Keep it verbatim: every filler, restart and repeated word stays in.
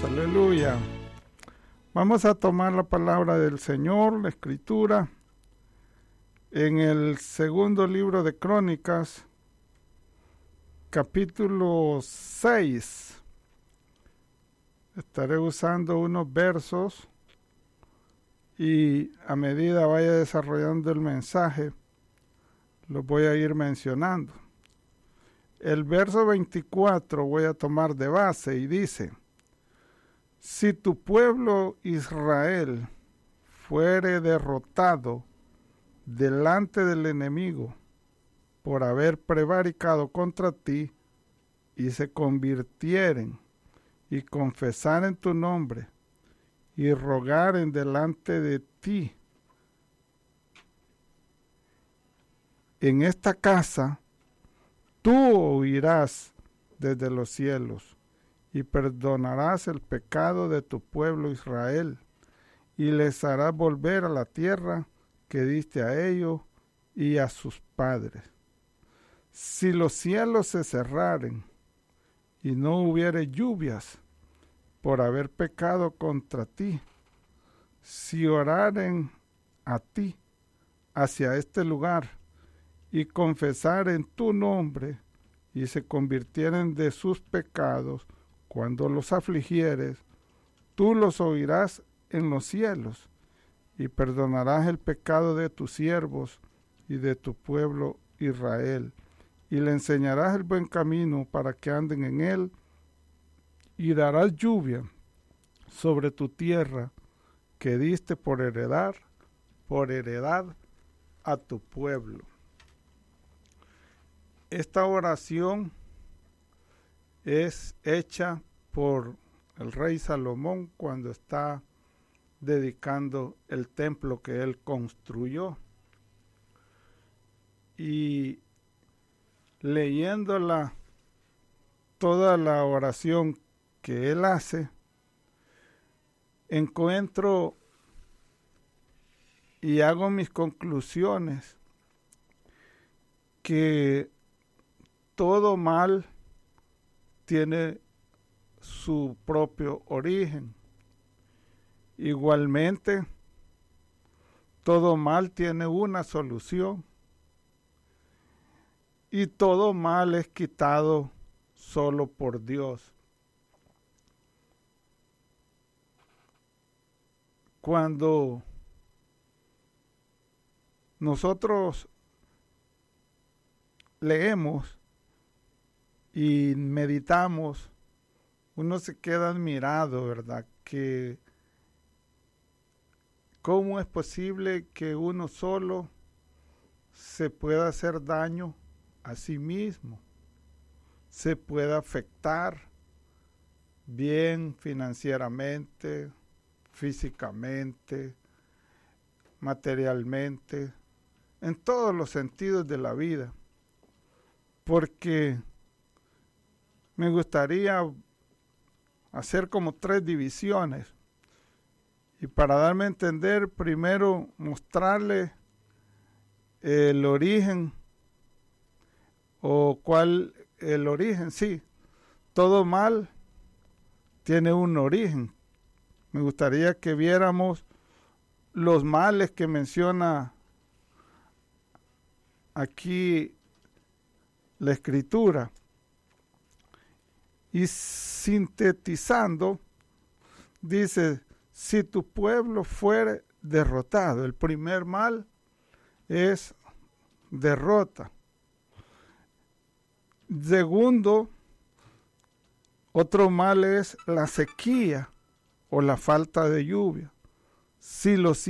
Aleluya. Vamos a tomar la palabra del Señor, la Escritura, en el segundo libro de Crónicas, capítulo seis. Estaré usando unos versos y a medida vaya desarrollando el mensaje, los voy a ir mencionando. El verso veinticuatro voy a tomar de base y dice: si tu pueblo Israel fuere derrotado delante del enemigo por haber prevaricado contra ti, y se convirtieren y confesaren tu nombre y rogaren delante de ti en esta casa, tú oirás desde los cielos y perdonarás el pecado de tu pueblo Israel, y les harás volver a la tierra que diste a ellos y a sus padres. Si los cielos se cerraren y no hubiere lluvias por haber pecado contra ti, si oraren a ti hacia este lugar y confesaren tu nombre y se convirtieren de sus pecados, cuando los afligieres, tú los oirás en los cielos y perdonarás el pecado de tus siervos y de tu pueblo Israel, y le enseñarás el buen camino para que anden en él, y darás lluvia sobre tu tierra que diste por heredad, por heredad a tu pueblo. Esta oración es hecha por el rey Salomón cuando está dedicando el templo que él construyó. Y leyéndola, toda la oración que él hace, encuentro y hago mis conclusiones que todo mal tiene su propio origen. Igualmente, todo mal tiene una solución. Y todo mal es quitado solo por Dios. Cuando nosotros leemos y meditamos, uno se queda admirado, ¿verdad? Que cómo es posible que uno solo se pueda hacer daño a sí mismo, se pueda afectar bien financieramente, físicamente, materialmente, en todos los sentidos de la vida. Porque me gustaría hacer como tres divisiones. Y para darme a entender, primero mostrarle el origen, o cuál el origen, sí. Todo mal tiene un origen. Me gustaría que viéramos los males que menciona aquí la Escritura. Y sintetizando, dice: si tu pueblo fuere derrotado, el primer mal es derrota. Segundo, otro mal es la sequía o la falta de lluvia. Si los